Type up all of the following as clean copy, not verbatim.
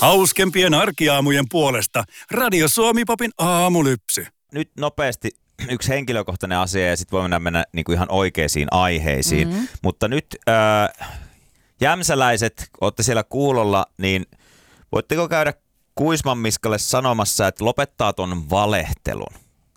Hauskempien arkiaamujen puolesta Radio Suomi-popin aamulypsy. Nyt nopeasti yksi henkilökohtainen asia ja sitten voimme mennä niin kuin ihan oikeisiin aiheisiin. Mm-hmm. Mutta nyt jämsäläiset, olette siellä kuulolla, niin voitteko käydä Kuisman Miskalle sanomassa, että lopettaa ton valehtelun?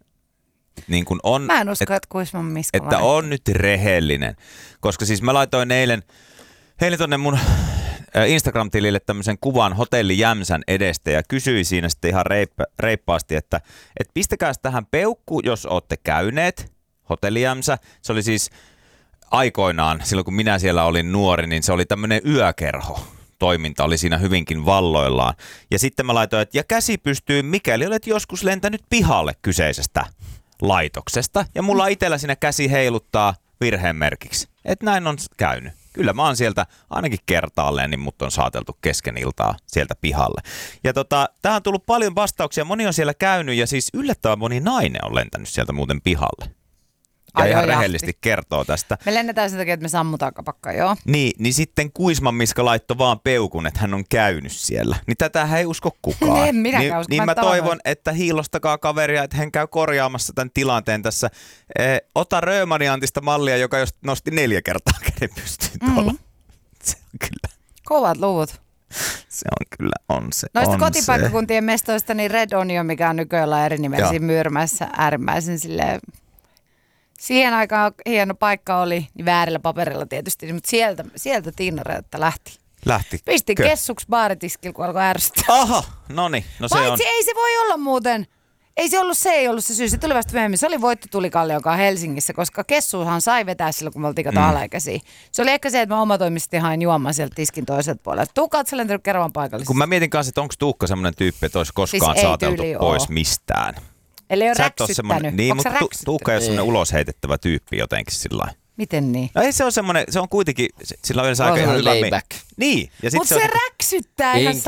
Niin kuin on, mä en usko, että Kuisman Miska että on nyt rehellinen. Koska siis mä laitoin eilen tonne mun Instagram-tilille tämmöisen kuvan hotelli Jämsän edestä ja kysyin siinä sitten ihan reippaasti, että pistäkää tähän peukku, jos ootte käyneet hotelli Jämsä. Se oli siis aikoinaan, silloin kun minä siellä olin nuori, niin se oli tämmöinen yökerho. Toiminta oli siinä hyvinkin valloillaan. Ja sitten mä laitoin, että ja käsi pystyy, mikäli olet joskus lentänyt pihalle kyseisestä laitoksesta. Ja mulla itsellä siinä käsi heiluttaa virheen merkiksi. Että näin on käynyt. Kyllä mä oon sieltä ainakin kertaalleen, niin mut on saateltu kesken iltaa sieltä pihalle. Ja tähän on tullut paljon vastauksia. Moni on siellä käynyt ja siis yllättävän moni nainen on lentänyt sieltä muuten pihalle. Ja ihan rehellisesti kertoo tästä. Me lennetään sen takia, että me sammutaan kapakkaa, joo. Niin sitten Kuisman Miska laittoi vaan peukun, että hän on käynyt siellä. Niin tätähän ei usko kukaan. En minäkään usko. Niin mä toivon, että hiilostakaa kaveria, että hän käy korjaamassa tämän tilanteen tässä. Ota Röömaniantista mallia, joka just nosti 4 kertaa käden pystyyn tuolla. Se on kyllä. Kovat luvut. Se on kyllä, on se. Noista kotipaikkakuntien mestoista, niin Red Onion, mikä on nykyään eri nimellä siinä Myyrmässä, äärimmäisen silleen. Siihen aikaan hieno paikka oli, niin väärillä paperilla tietysti, mutta sieltä Tiina-Reetta lähti. Pisti kessuksi baaritiskillä, kun alkoi ärsyttää. Aha, noniin. No se on. Ei se voi olla muuten. Ei ollut se syy. Se tuli vasta myöhemmin. Se oli Voitto-Tulikallion kanssa Helsingissä, koska kessuhan sai vetää silloin, kun me oltiin alaikäisiä. Se oli ehkä se, että mä omatoimisesti hain juomaan sieltä tiskin toiselta puolelta. Tuukka, ootko sä lentänyt kerran paikallisesti? Kun mä mietin kanssa, että onko Tuukka semmoinen tyyppi, että olisi koskaan siis saateltu pois mistään. Eli ei ole räksyttänyt. Niin, mutta Tuukka ei ole semmoinen ulosheitettävä tyyppi jotenkin sillä lailla. Miten niin? No ei se ole semmoinen, se on kuitenkin, sillä on aika ihan hyvä. Niin. Mutta se räksyttää ihan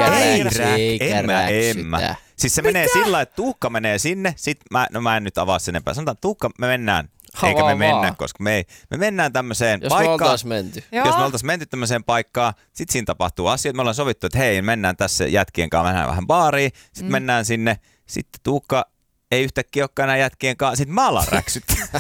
En mä. Siis se menee sillä lailla, että Tuukka menee sinne, sit mä en nyt avaa sen enempää. Sanotaan, että Tuukka, me mennään. Eikä me mennä, koska me mennään tämmöiseen paikkaan. Jos me oltaisiin menty tämmöiseen paikkaan, sit siinä tapahtuu asioita. Me ollaan sovittu, että hei, mennään tässä jätkien kanssa, mennään vähän baariin. Sitten mennään sinne, sitten Tuukka ei yhtäkkiä olekaan enää jätkien kanssa. Sitten mä alan räksyttää.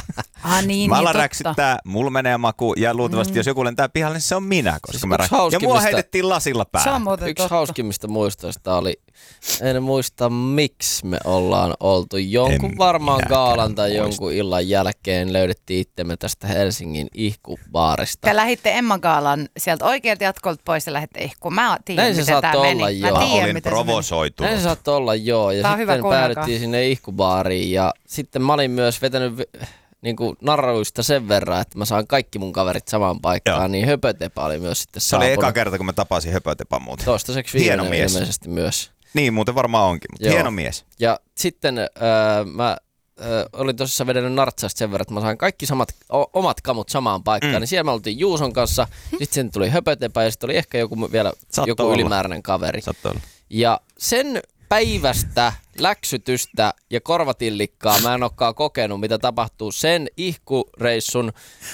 Niin, mä alan räksyttää, mulla menee maku ja luultavasti jos joku lentää pihalle, niin se on minä, koska siis mä ja mua heitettiin lasilla päähän. Yksi hauskimmista muistoista oli, en muista miksi me ollaan oltu. Jonkun varmaan gaalan tai jonkun illan jälkeen löydettiin itsemme tästä Helsingin ihkubaarista. Te lähditte Emman gaalan sieltä oikealta jatkolta pois ja lähditte ihkuun. Mä tiedän, miten tämä meni. Mä olin provosoitunut. Näin se saattoi olla, joo. Ja sitten päädyttiin sinne ihkubaariin ja sitten mä olin myös vetänyt niin kuin narruista sen verran, että mä saan kaikki mun kaverit samaan paikkaan, niin Höpötepä oli myös sitten saapunut. Se oli eka kerta, kun mä tapasin Höpötepän muuten. Toistaiseksi viimeinen ilmeisesti myös. Niin, muuten varmaan onkin, mutta hieno mies. Ja sitten mä olin tosissaan vedennyt nartsasta sen verran, että mä sain kaikki omat kamut samaan paikkaan. Niin siellä me oltiin Juuson kanssa, sitten sen tuli Höpötepä ja sitten oli ehkä joku ylimääräinen kaveri. Ja sen päivästä läksytystä ja korvatillikkaa mä en olekaan kokenut, mitä tapahtuu sen ihkureissun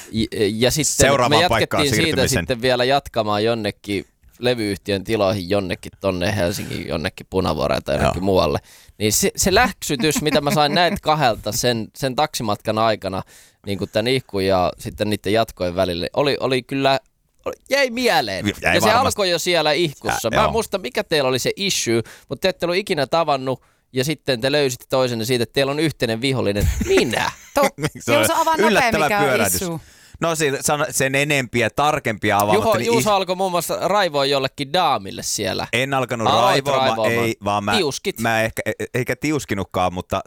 ja sitten seuraavaan me jatkettiin siitä sitten vielä jatkamaan jonnekin levyyhtiön tiloihin jonnekin tonne Helsingin jonnekin Punavuoreen tai jonnekin muualle. Niin se läksytys, mitä mä sain näitä kahdelta sen taksimatkan aikana, niin kuin tämän ihkun ja sitten niiden jatkojen välille, oli kyllä. Jäi mieleen. Ja se alkoi jo siellä ihkussa. Mä en muista, mikä teillä oli se issue, mutta te ette ollut ikinä tavannut ja sitten te löysitte toisenne siitä, että teillä on yhteinen vihollinen. Minä? Juuso, avaa nopea, mikä on issue. No sen enempiä, tarkempia avaamatta. Juuso alkoi muun muassa raivoa jollekin daamille siellä. En alkanut raivoamaan, ei, vaan mä eikä tiuskinutkaan, mutta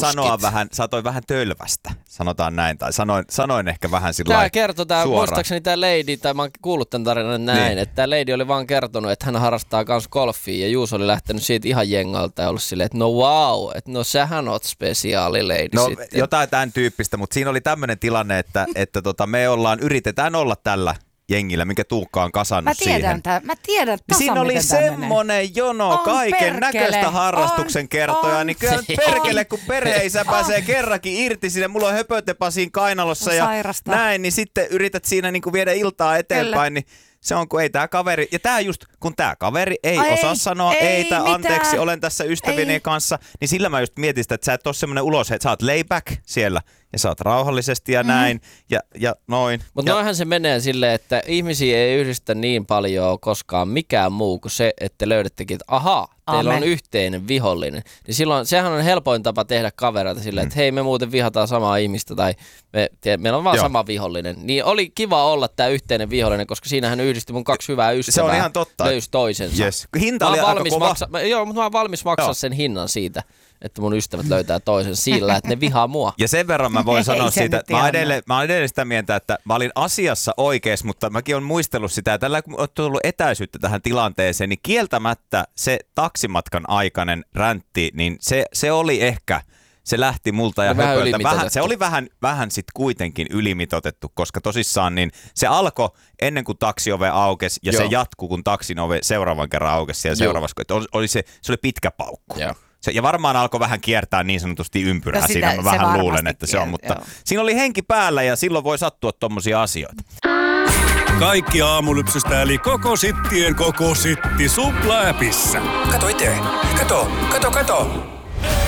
saatoin vähän tölvästä, sanotaan näin. Tai sanoin ehkä vähän sillä lailla kertoi muistaakseni tämä lady, tai mä oon kuullut tämän tarinan näin, että tämä lady oli vaan kertonut, että hän harrastaa kans golfia, ja Juuso oli lähtenyt siitä ihan jengalta ja ollut silleen, että no wow, että no sähän oot spesiaali lady sitten. No jotain tämän tyyppistä, mutta siinä oli tämmöinen tilanne, että me yritetään olla tällä jengillä, minkä Tuukka on kasannut siihen. Mä tiedän tasan, siinä oli semmonen jono kaiken näköistä harrastuksen kertoja, niin kyllä perkele, kun perheisä pääsee kerrankin irti sinne, mulla on Höpötepä siinä kainalossa ja näin, niin sitten yrität siinä niin kuin viedä iltaa eteenpäin, niin se on, kun ei tää kaveri, ja tää just kun tää kaveri ei Ai osaa sanoa ei ei mitään. anteeksi, olen tässä ystävieni kanssa, niin sillä mä just mietin sitä, että sä et ole semmoinen ulos, että sä oot layback siellä ja sä oot rauhallisesti ja näin ja noin. Mutta noinhan se menee silleen, että ihmisiä ei yhdistä niin paljon koskaan mikään muu kuin se, että löydättekin, että ahaa, teillä on yhteinen vihollinen. Niin silloin sehän on helpoin tapa tehdä kavereita silleen, että hei, me muuten vihataan samaa ihmistä tai meillä on vaan sama vihollinen. Niin oli kiva olla tämä yhteinen vihollinen, koska siinähän yhdistyi mun 2 hyvää ystävää. Se on ihan totta. Löysi toisensa. Yes. Hinta oli aika kova. Mutta mä oon valmis maksaa sen hinnan siitä, että mun ystävät löytää toisen sillä, että ne vihaa mua. Ja sen verran mä voin sanoa siitä, että mä oon edelleen sitä mieltä, että mä olin asiassa oikeassa, mutta mäkin olen muistellut sitä, että tällä kun on tullut etäisyyttä tähän tilanteeseen, niin kieltämättä se taksimatkan aikainen räntti, niin se oli ehkä, se lähti multa ja höpöltä. Se oli vähän sit kuitenkin ylimitoitettu, koska tosissaan niin se alkoi ennen kuin taksiove aukesi ja se jatkuu, kun taksin ove seuraavan kerran aukesi siellä seuraavassa. Se oli pitkä paukku. Joo. Ja varmaan alkoi vähän kiertää niin sanotusti ympyrää. Siinä mä vähän luulen, että se on, mutta siinä oli henki päällä ja silloin voi sattua tommosia asioita. Kaikki Aamulypsystä eli koko sittien koko sitti Supla-appissa. Kato itse. Kato.